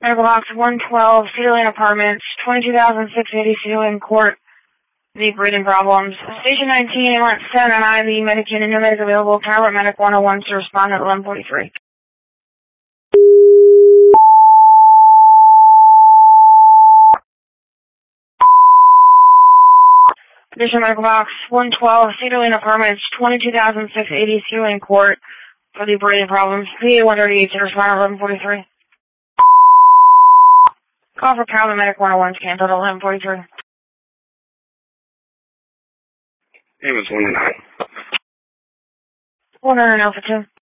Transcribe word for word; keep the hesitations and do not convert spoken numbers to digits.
Medical Box one twelve, Cedar Lane Apartments, twenty-two thousand six hundred eighty Cedar Lane Court, the breathing problems. Station nineteen, Ambulance ten, and I, the Medicaid and no medic available, Paramedic one oh one to respond at eleven forty-three. Additional Medical Box one twelve, Cedar Lane Apartments, twenty-two thousand six hundred eighty Cedar Lane Court, for the breathing problems. P A one thirty-eight to respond at eleven forty-three. Call for Paramedic one oh one is canceled at eleven forty-three. Ambulance one oh nine. one oh nine Alpha two.